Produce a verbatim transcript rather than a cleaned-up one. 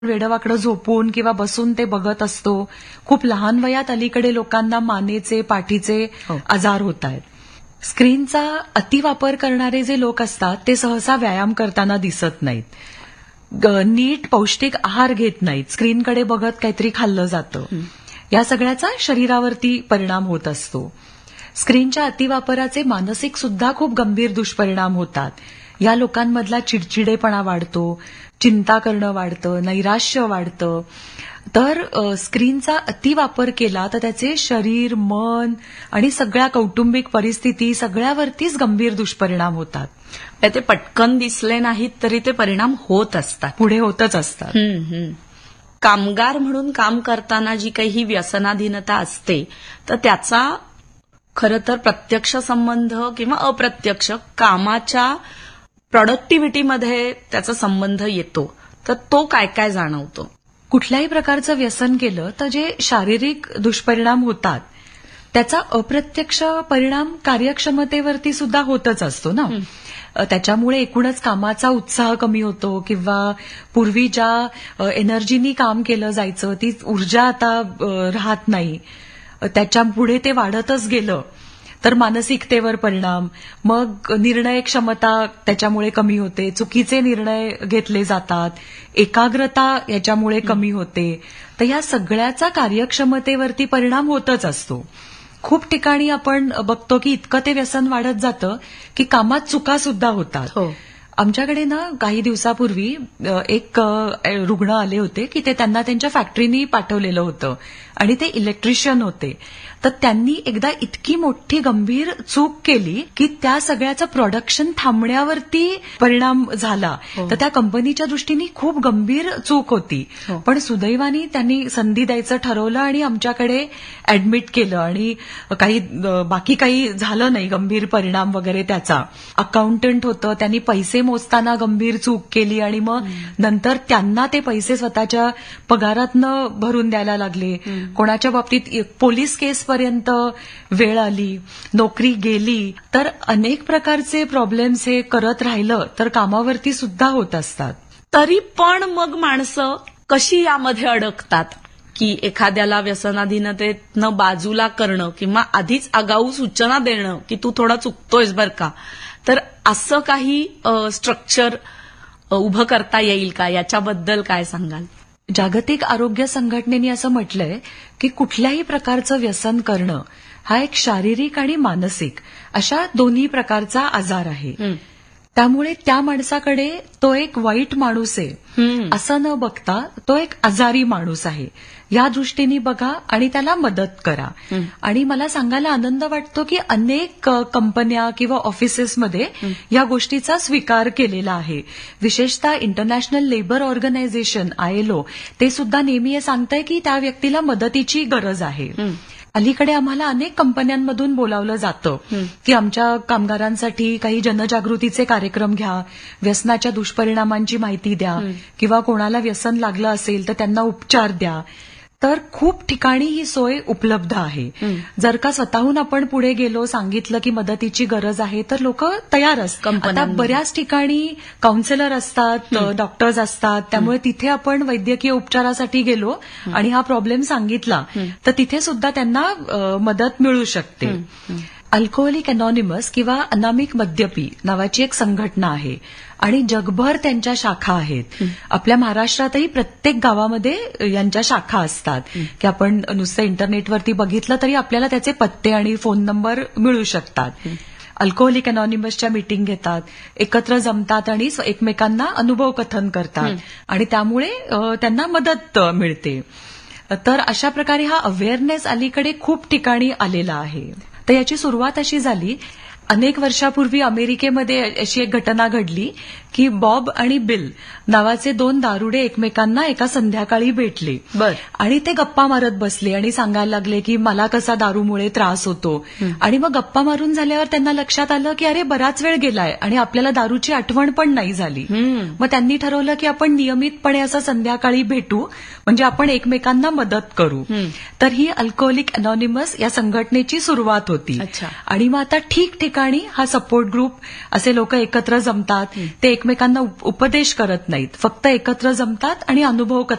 वेडवाकडं झोपून किंवा बसून ते बघत असतो. खूप लहान वयात अलीकडे लोकांना मानेचे, पाठीचे हो. आजार होत आहेत. स्क्रीनचा अतिवापर करणारे जे लोक असतात ते सहसा व्यायाम करताना दिसत नाहीत. ग- नीट पौष्टिक आहार घेत नाहीत. स्क्रीनकडे बघत काहीतरी खाल्लं जातं. या सगळ्याचा शरीरावरती परिणाम होत असतो. स्क्रीनच्या अतिवापराचे मानसिक सुद्धा खूप गंभीर दुष्परिणाम होतात. या लोकांमधला चिडचिडेपणा वाढतो, चिंता करणं वाढतं, नैराश्य वाढतं. तर अ, स्क्रीनचा अतिवापर केला तर त्याचे शरीर, मन आणि सगळ्या कौटुंबिक परिस्थिती सगळ्यावरतीच गंभीर दुष्परिणाम होतात. ते पटकन दिसले नाहीत तरी ते परिणाम होत असतात. पुढे होतच असतात. हम्म, हम्म. कामगार म्हणून काम करताना जी काही ही व्यसनाधीनता असते तर त्याचा खरं तर प्रत्यक्ष संबंध किंवा अप्रत्यक्ष कामाच्या प्रॉडक्टिव्हिटीमध्ये त्याचा संबंध येतो. तर तो काय काय जाणवतो? कुठल्याही प्रकारचं व्यसन केलं तर जे शारीरिक दुष्परिणाम होतात त्याचा अप्रत्यक्ष परिणाम कार्यक्षमतेवरती सुद्धा होतच असतो ना. अ, त्याच्यामुळे एकूणच कामाचा उत्साह कमी होतो किंवा पूर्वी ज्या अ, एनर्जीनी काम केलं जायचं ती ऊर्जा आता अ, राहत नाही. अ, त्याच्यापुढे ते वाढतच गेलं तर मानसिकतेवर परिणाम, मग निर्णय क्षमता त्याच्यामुळे कमी होते, चुकीचे निर्णय घेतले जातात, एकाग्रता याच्यामुळे कमी होते. तर या सगळ्याचा कार्यक्षमतेवरती परिणाम होतच असतो. खूप ठिकाणी आपण बघतो की इतकं ते व्यसन वाढत जातं की कामात चुका सुद्धा होतात. हो. आमच्याकडे ना काही दिवसापूर्वी अ, एक अ, रुग्ण आले होते की ते त्यांना त्यांच्या फॅक्टरीनी पाठवलेलं होतं आणि ते इलेक्ट्रिशियन होते. तर त्यांनी एकदा इतकी मोठी गंभीर चूक केली की त्या सगळ्याचं प्रोडक्शन थांबण्यावरती परिणाम झाला. हो. तर त्या कंपनीच्या दृष्टीने खूप गंभीर चूक होती. हो. पण सुदैवाने त्यांनी संधी द्यायचं ठरवलं आणि आमच्याकडे ऍडमिट केलं आणि काही अ, बाकी काही झालं नाही गंभीर परिणाम वगैरे त्याचा. अकाउंटंट होतं, त्यांनी पैसे मोजताना गंभीर चूक केली आणि मग नंतर त्यांना ते पैसे स्वतःच्या पगारातनं भरून द्यायला लागले. कोणाच्या बाबतीत इ- पोलीस केस पर्यंत वेळ आली, नोकरी गेली. तर अनेक प्रकारचे प्रॉब्लेम्स हे करत राहिलं तर कामावरती सुद्धा होत असतात. तरी पण मग माणसं कशी यामध्ये अडकतात की एखाद्याला व्यसनाधीनतेतनं बाजूला करणं किंवा आधीच आगाऊ सूचना देणं की तू थोडा चुकतोयस बर का. तर असं काही स्ट्रक्चर उभं करता येईल का? याच्याबद्दल काय सांगाल? जागतिक आरोग्य संघटनेने असं म्हटलंय की कुठल्याही प्रकारचं व्यसन करणं हा एक शारीरिक आणि मानसिक अशा दोन्ही प्रकारचा आजार आहे. हम्म. त्यामुळे त्या माणसाकडे तो एक वाईट माणूस आहे हम्म. असं न बघता तो एक आजारी माणूस आहे या दृष्टीने बघा आणि त्याला मदत करा. हं. आणि मला सांगायला आनंद वाटतो की अनेक अ, कंपन्या किंवा ऑफिसेसमध्ये या गोष्टीचा स्वीकार केलेला आहे. विशेषतः इंटरनॅशनल लेबर ऑर्गनायझेशन आयएलओ ते सुद्धा नेहमी हे सांगतंय की त्या व्यक्तीला मदतीची गरज आहे. हं. अलीकडे आम्हाला अनेक कंपन्यांमधून बोलावलं जातं हं. की आमच्या कामगारांसाठी काही जनजागृतीचे कार्यक्रम घ्या, व्यसनाच्या दुष्परिणामांची माहिती द्या किंवा कोणाला व्यसन लागलं असेल तर त्यांना उपचार द्या. तर खूप ठिकाणी ही सोय उपलब्ध आहे. जर का स्वतःहून आपण पुढे गेलो, सांगितलं की मदतीची गरज आहे तर लोक तयार असतात. आता कंपन्यांमध्ये. बऱ्याच ठिकाणी काउन्सिलर असतात, डॉक्टर्स असतात, त्यामुळे तिथे आपण वैद्यकीय उपचारासाठी गेलो आणि हा प्रॉब्लेम सांगितला तर तिथे सुद्धा त्यांना अ, मदत मिळू शकते. अल्कोहोलिक अनॉनिमस किंवा अनामिक मद्यपी नावाची एक संघटना आहे आणि जगभर त्यांच्या शाखा आहेत. आपल्या महाराष्ट्रातही प्रत्येक गावामध्ये यांच्या शाखा असतात की आपण नुसतं इंटरनेटवरती बघितलं तरी आपल्याला त्याचे पत्ते आणि फोन नंबर मिळू शकतात. अल्कोहोलिक अनॉनिमसच्या मीटिंग घेतात, एकत्र जमतात आणि स्व- एकमेकांना अनुभव कथन करतात आणि त्यामुळे अ, त्यांना मदत अ, मिळते. तर अशा प्रकारे हा अवेअरनेस अलीकडे खूप ठिकाणी आलेला आहे. तर याची सुरुवात अशी झाली, अनेक वर्षापूर्वी अमेरिकेमध्ये अशी एक घटना घडली की बॉब आणि बिल नावाचे दोन दारुडे एकमेकांना एका संध्याकाळी भेटले बर. आणि ते गप्पा मारत बसले आणि सांगायला लागले की मला कसा दारूमुळे त्रास होतो. आणि मग गप्पा मारून झाल्यावर त्यांना लक्षात आलं की अरे बराच वेळ गेलाय आणि आपल्याला दारूची आठवण पण नाही झाली. हम्म. मग त्यांनी ठरवलं की आपण नियमितपणे असं संध्याकाळी भेटू म्हणजे आपण एकमेकांना मदत करू. तर ही अल्कोहोलिक अनॉनिमस या संघटनेची सुरुवात होती. अच्छा. आणि मग आता ठिकठिकाणी ठिकाणी हा सपोर्ट ग्रुप असे लोक एकत्र जमतात. ते एकमेकांना उप- उपदेश करत नाहीत, फक्त एकत्र जमतात आणि अनुभव